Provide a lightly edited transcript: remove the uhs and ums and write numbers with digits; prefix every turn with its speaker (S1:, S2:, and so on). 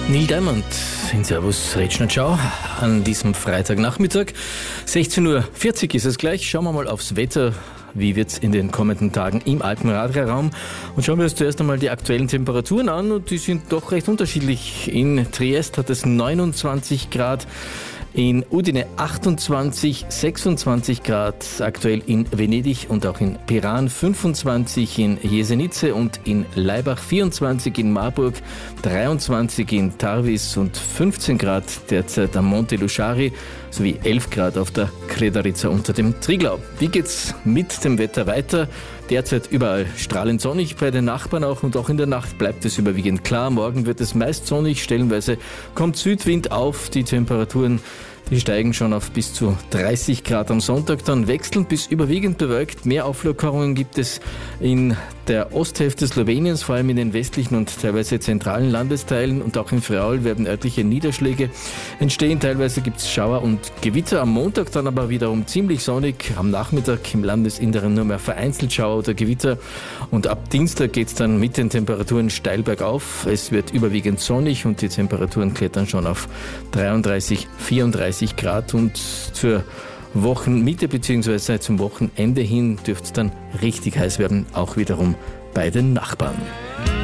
S1: Neil Diamond in Servus, Retschner, ciao, an diesem Freitagnachmittag. 16.40 Uhr ist es gleich. Schauen wir mal aufs Wetter. Wie wird es in den kommenden Tagen im Alpenradlerraum? Und schauen wir uns zuerst einmal die aktuellen Temperaturen an. Und die sind doch recht unterschiedlich. In Triest hat es 29 Grad. In Udine 28, 26 Grad, aktuell in Venedig und auch in Piran 25, in Jesenice und in Laibach 24, in Marburg 23, in Tarvis und 15 Grad derzeit am Monte Luchari sowie 11 Grad auf der Kredarica unter dem Triglau. Wie geht's mit dem Wetter weiter? Derzeit überall strahlend sonnig, bei den Nachbarn auch, und auch in der Nacht bleibt es überwiegend klar. Morgen wird es meist sonnig, stellenweise kommt Südwind auf. Die Temperaturen, die steigen schon auf bis zu 30 Grad am Sonntag, dann wechselnd bis überwiegend bewölkt. Mehr Auflockerungen gibt es in der Osthälfte Sloweniens, vor allem in den westlichen und teilweise zentralen Landesteilen, und auch in Friaul werden örtliche Niederschläge entstehen. Teilweise gibt es Schauer und Gewitter. Am Montag dann aber wiederum ziemlich sonnig. Am Nachmittag im Landesinneren nur mehr vereinzelt Schauer oder Gewitter. Und ab Dienstag geht es dann mit den Temperaturen steil bergauf. Es wird überwiegend sonnig und die Temperaturen klettern schon auf 33, 34 Grad. Und zur Wochenmitte bzw. zum Wochenende hin dürfte es dann richtig heiß werden, auch wiederum bei den Nachbarn.